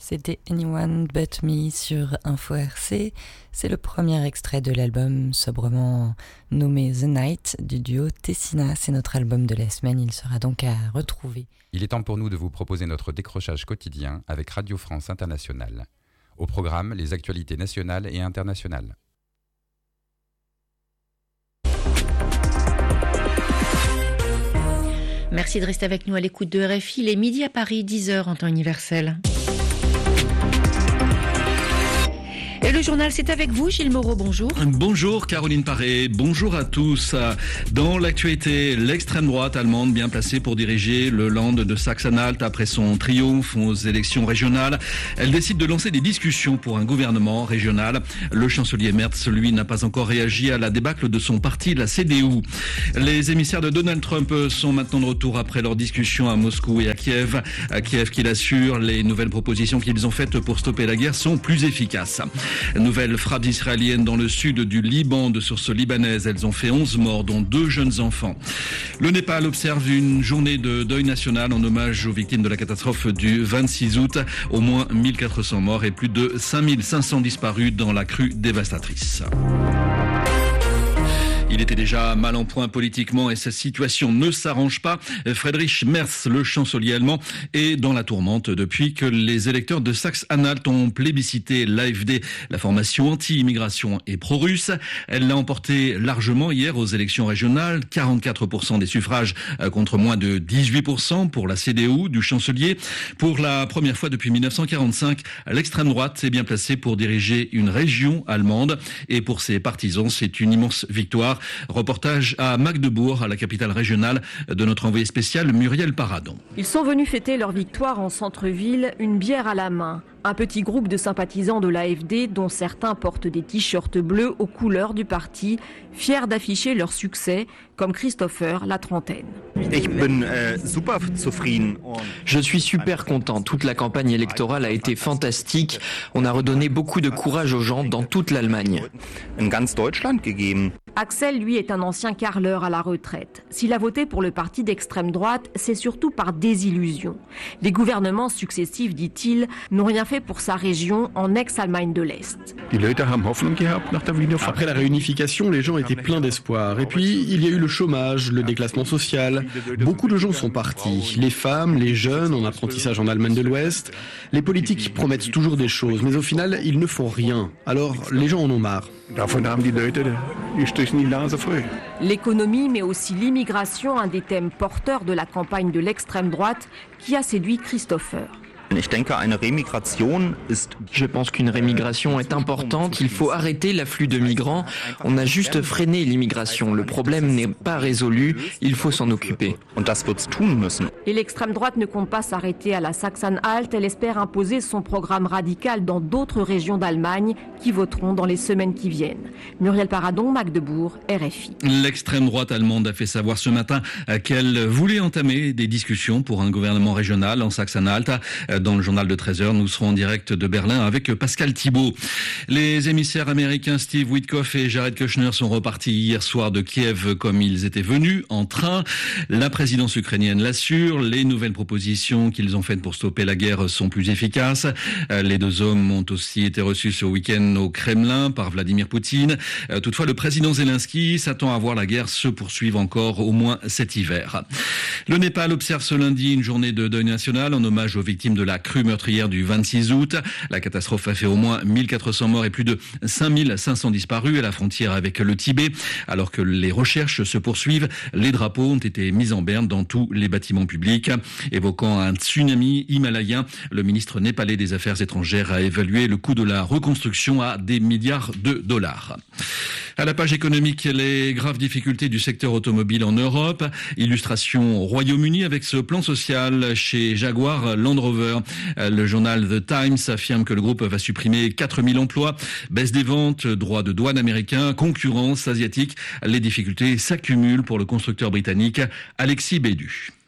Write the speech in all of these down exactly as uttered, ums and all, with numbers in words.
C'était Anyone But Me sur Info R C. C'est le premier extrait de l'album sobrement nommé The Night du duo Tessina. C'est notre album de la semaine, il sera donc à retrouver. Il est temps pour nous de vous proposer notre décrochage quotidien avec Radio France Internationale. Au programme, les actualités nationales et internationales. Merci de rester avec nous à l'écoute de R F I. Il est midi à Paris, dix heures en temps universel. Et le journal, c'est avec vous, Gilles Moreau, bonjour. Bonjour Caroline Paré, bonjour à tous. Dans l'actualité, l'extrême droite allemande bien placée pour diriger le Land de Saxe-Anhalt après son triomphe aux élections régionales. Elle décide de lancer des discussions pour un gouvernement régional. Le chancelier Merz, lui, n'a pas encore réagi à la débâcle de son parti, la C D U. Les émissaires de Donald Trump sont maintenant de retour après leurs discussions à Moscou et à Kiev. À Kiev, qui l'assure, les nouvelles propositions qu'ils ont faites pour stopper la guerre sont plus efficaces. Nouvelle frappe israélienne dans le sud du Liban de sources libanaises. Elles ont fait onze morts, dont deux jeunes enfants. Le Népal observe une journée de deuil national en hommage aux victimes de la catastrophe du vingt-six août. Au moins mille quatre cents morts et plus de cinq mille cinq cents disparus dans la crue dévastatrice. Il était déjà mal en point politiquement et sa situation ne s'arrange pas. Friedrich Merz, le chancelier allemand, est dans la tourmente depuis que les électeurs de Saxe-Anhalt ont plébiscité l'A F D, la formation anti-immigration et pro-russe. Elle l'a emporté largement hier aux élections régionales, quarante-quatre pour cent des suffrages contre moins de dix-huit pour cent pour la C D U du chancelier. Pour la première fois depuis dix-neuf cent quarante-cinq, l'extrême droite est bien placée pour diriger une région allemande et pour ses partisans, c'est une immense victoire. Reportage à Magdebourg, à la capitale régionale, de notre envoyé spécial Muriel Paradon. Ils sont venus fêter leur victoire en centre-ville, une bière à la main. Un petit groupe de sympathisants de l'A F D, dont certains portent des t-shirts bleus aux couleurs du parti, fiers d'afficher leur succès, comme Christopher, la trentaine. Je suis super content. Toute la campagne électorale a été fantastique. On a redonné beaucoup de courage aux gens dans toute l'Allemagne. Axel, lui, est un ancien carleur à la retraite. S'il a voté pour le parti d'extrême droite, c'est surtout par désillusion. Les gouvernements successifs, dit-il, n'ont rien fait pour sa région en ex-Allemagne de l'Est. Après la réunification, les gens étaient pleins d'espoir. Et puis, il y a eu le chômage, le déclassement social. Beaucoup de gens sont partis. Les femmes, les jeunes en apprentissage en Allemagne de l'Ouest. Les politiques promettent toujours des choses, mais au final, ils ne font rien. Alors, les gens en ont marre. L'économie, mais aussi l'immigration, un des thèmes porteurs de la campagne de l'extrême droite qui a séduit Christopher. Je pense qu'une rémigration est importante. Il faut arrêter l'afflux de migrants. On a juste freiné l'immigration. Le problème n'est pas résolu. Il faut s'en occuper. Et l'extrême droite ne compte pas s'arrêter à la Saxe-Anhalt. Elle espère imposer son programme radical dans d'autres régions d'Allemagne qui voteront dans les semaines qui viennent. Muriel Paradon, Magdebourg, R F I. L'extrême droite allemande a fait savoir ce matin qu'elle voulait entamer des discussions pour un gouvernement régional en Saxe-Anhalt. Dans le journal de treize heures, nous serons en direct de Berlin avec Pascal Thibault. Les émissaires américains Steve Witkoff et Jared Kushner sont repartis hier soir de Kiev comme ils étaient venus, en train. La présidence ukrainienne l'assure. Les nouvelles propositions qu'ils ont faites pour stopper la guerre sont plus efficaces. Les deux hommes ont aussi été reçus ce week-end au Kremlin par Vladimir Poutine. Toutefois, le président Zelensky s'attend à voir la guerre se poursuivre encore au moins cet hiver. Le Népal observe ce lundi une journée de deuil national en hommage aux victimes de la crue meurtrière du vingt-six août. La catastrophe a fait au moins mille quatre cents morts et plus de cinq mille cinq cents disparus à la frontière avec le Tibet. Alors que les recherches se poursuivent, les drapeaux ont été mis en berne dans tous les bâtiments publics. Évoquant un tsunami himalayen, le ministre népalais des Affaires étrangères a évalué le coût de la reconstruction à des milliards de dollars. À la page économique, les graves difficultés du secteur automobile en Europe. Illustration au Royaume-Uni avec ce plan social chez Jaguar Land Rover. Le journal The Times affirme que le groupe va supprimer quatre mille emplois. Baisse des ventes, droits de douane américains, concurrence asiatique. Les difficultés s'accumulent pour le constructeur britannique Alexis Bédu.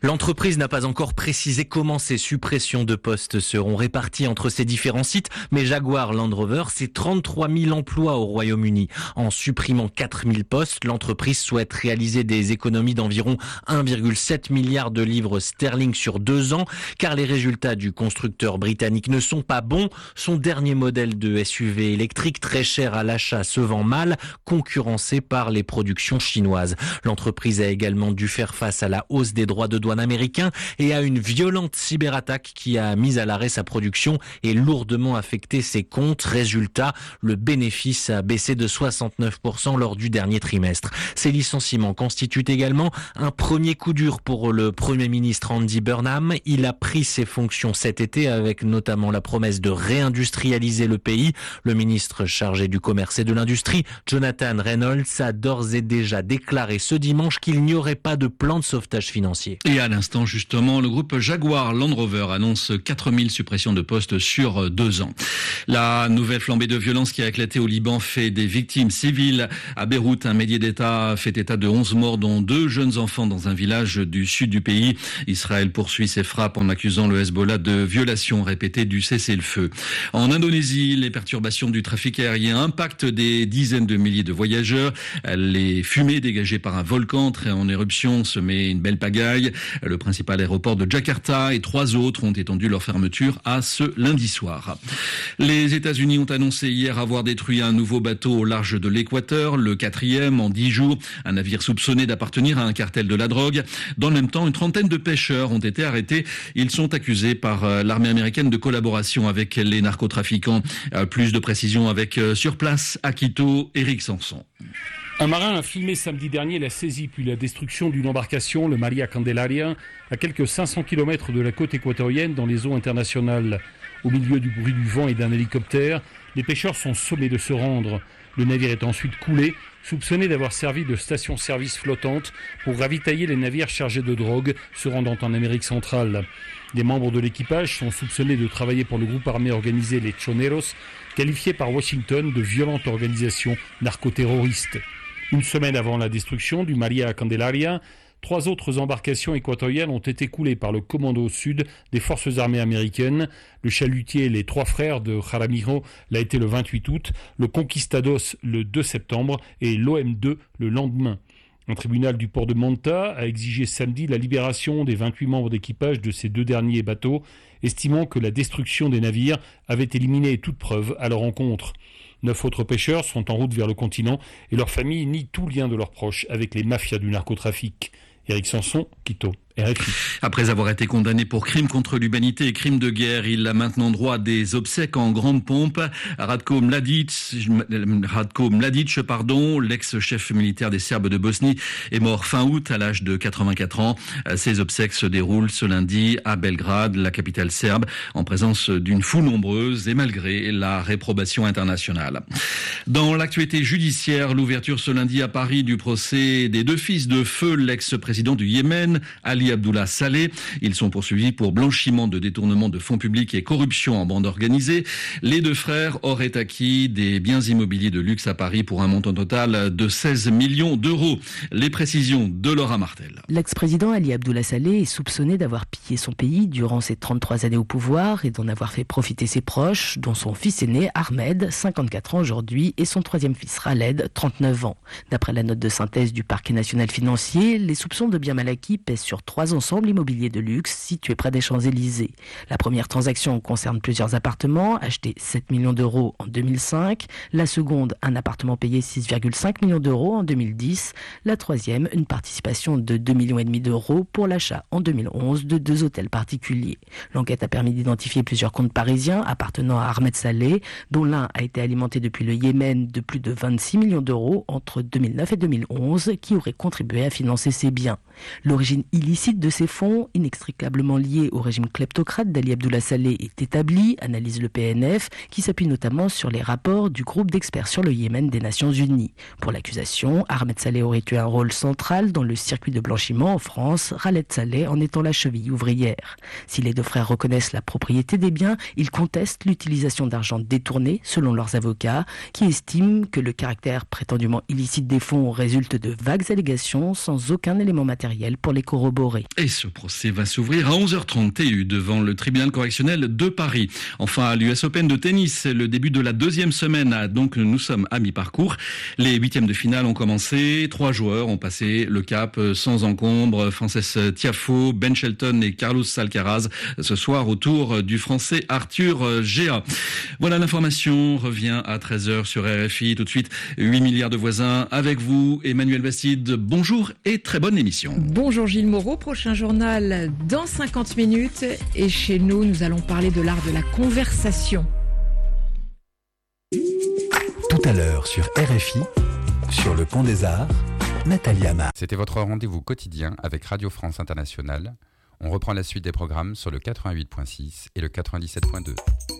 L'entreprise n'a pas encore précisé comment ces suppressions de postes seront réparties entre ces différents sites, mais Jaguar Land Rover, c'est trente-trois mille emplois au Royaume-Uni. En supprimant quatre mille postes, l'entreprise souhaite réaliser des économies d'environ un virgule sept milliard de livres sterling sur deux ans, car les résultats du constructeur britannique ne sont pas bons. Son dernier modèle de S U V électrique, très cher à l'achat, se vend mal, concurrencé par les productions chinoises. L'entreprise a également dû faire face à la hausse des droits de douane américain et à une violente cyberattaque qui a mis à l'arrêt sa production et lourdement affecté ses comptes. Résultat, le bénéfice a baissé de soixante-neuf pour cent lors du dernier trimestre. Ces licenciements constituent également un premier coup dur pour le Premier ministre Andy Burnham. Il a pris ses fonctions cet été avec notamment la promesse de réindustrialiser le pays. Le ministre chargé du commerce et de l'industrie, Jonathan Reynolds, a d'ores et déjà déclaré ce dimanche qu'il n'y aurait pas de plan de sauvetage financier. Et à l'instant, justement, le groupe Jaguar Land Rover annonce quatre mille suppressions de postes sur deux ans. La nouvelle flambée de violence qui a éclaté au Liban fait des victimes civiles. À Beyrouth, un médias d'État fait état de onze morts, dont deux jeunes enfants dans un village du sud du pays. Israël poursuit ses frappes en accusant le Hezbollah de violation répétée du cessez-le-feu. En Indonésie, les perturbations du trafic aérien impactent des dizaines de milliers de voyageurs. Les fumées dégagées par un volcan entré en éruption semaient une belle pagaille. Le principal aéroport de Jakarta et trois autres ont étendu leur fermeture à ce lundi soir. Les États-Unis ont annoncé hier avoir détruit un nouveau bateau au large de l'Équateur, le quatrième en dix jours, un navire soupçonné d'appartenir à un cartel de la drogue. Dans le même temps, une trentaine de pêcheurs ont été arrêtés. Ils sont accusés par l'armée américaine de collaboration avec les narcotrafiquants. Plus de précisions avec sur place à Quito, Éric Sanson. Un marin a filmé samedi dernier la saisie puis la destruction d'une embarcation, le Maria Candelaria, à quelques cinq cents kilomètres de la côte équatorienne dans les eaux internationales. Au milieu du bruit du vent et d'un hélicoptère, les pêcheurs sont sommés de se rendre. Le navire est ensuite coulé, soupçonné d'avoir servi de station-service flottante pour ravitailler les navires chargés de drogue se rendant en Amérique centrale. Des membres de l'équipage sont soupçonnés de travailler pour le groupe armé organisé les Choneros, qualifié par Washington de violente organisation narcoterroriste. Une semaine avant la destruction du Maria Candelaria, trois autres embarcations équatoriennes ont été coulées par le commando sud des forces armées américaines. Le chalutier Les Trois Frères de Jaramillo l'a été le vingt-huit août, le Conquistados le deux septembre et l'O M deux le lendemain. Un tribunal du port de Manta a exigé samedi la libération des vingt-huit membres d'équipage de ces deux derniers bateaux, estimant que la destruction des navires avait éliminé toute preuve à leur encontre. Neuf autres pêcheurs sont en route vers le continent et leurs familles nient tout lien de leurs proches avec les mafias du narcotrafic. Éric Sanson, Quito. R F I. Après avoir été condamné pour crimes contre l'humanité et crimes de guerre, il a maintenant droit à des obsèques en grande pompe. Ratko Mladic, Ratko Mladic, pardon, l'ex-chef militaire des Serbes de Bosnie, est mort fin août à l'âge de quatre-vingt-quatre ans. Ces obsèques se déroulent ce lundi à Belgrade, la capitale serbe, en présence d'une foule nombreuse et malgré la réprobation internationale. Dans l'actualité judiciaire, l'ouverture ce lundi à Paris du procès des deux fils de feu, l'ex-président du Yémen, Ali Abdullah Saleh. Ils sont poursuivis pour blanchiment de détournement de fonds publics et corruption en bande organisée. Les deux frères auraient acquis des biens immobiliers de luxe à Paris pour un montant total de seize millions d'euros. Les précisions de Laura Martel. L'ex-président Ali Abdullah Saleh est soupçonné d'avoir pillé son pays durant ses trente-trois années au pouvoir et d'en avoir fait profiter ses proches, dont son fils aîné Ahmed, cinquante-quatre ans aujourd'hui, et son troisième fils Khaled, trente-neuf ans. D'après la note de synthèse du parquet national financier, les soupçons de biens mal acquis pèsent sur trois ensembles immobiliers de luxe situés près des Champs-Élysées. La première transaction concerne plusieurs appartements achetés sept millions d'euros en deux mille cinq. La seconde, un appartement payé six virgule cinq millions d'euros en deux mille dix. La troisième, une participation de deux virgule cinq millions d'euros pour l'achat en deux mille onze de deux hôtels particuliers. L'enquête a permis d'identifier plusieurs comptes parisiens appartenant à Ahmed Saleh, dont l'un a été alimenté depuis le Yémen de plus de vingt-six millions d'euros entre deux mille neuf et deux mille onze, qui aurait contribué à financer ses biens. L'origine illicite de ces fonds, inextricablement liés au régime kleptocrate d'Ali Abdullah Saleh, est établie, analyse le P N F, qui s'appuie notamment sur les rapports du groupe d'experts sur le Yémen des Nations Unies. Pour l'accusation, Ahmed Saleh aurait eu un rôle central dans le circuit de blanchiment en France, Khaled Saleh en étant la cheville ouvrière. Si les deux frères reconnaissent la propriété des biens, ils contestent l'utilisation d'argent détourné, selon leurs avocats, qui estiment que le caractère prétendument illicite des fonds résulte de vagues allégations sans aucun élément matériel pour les corroborer. Boré. Et ce procès va s'ouvrir à onze heures trente T U devant le tribunal correctionnel de Paris. Enfin, à l'U S Open de tennis, le début de la deuxième semaine, donc nous sommes à mi-parcours. Les huitièmes de finale ont commencé. Trois joueurs ont passé le cap sans encombre. Frances Tiafoe, Ben Shelton et Carlos Alcaraz ce soir au tour du Français Arthur Géa. Voilà, l'information revient à treize heures sur R F I. Tout de suite, huit milliards de voisins avec vous. Emmanuel Bastide, bonjour et très bonne émission. Bonjour Gilles Moreau, prochain journal dans cinquante minutes. Et chez nous, nous allons parler de l'art de la conversation. Tout à l'heure sur R F I, sur le Pont des Arts, Nathalie Amar. C'était votre rendez-vous quotidien avec Radio France Internationale. On reprend la suite des programmes sur le quatre-vingt-huit virgule six et le quatre-vingt-dix-sept virgule deux.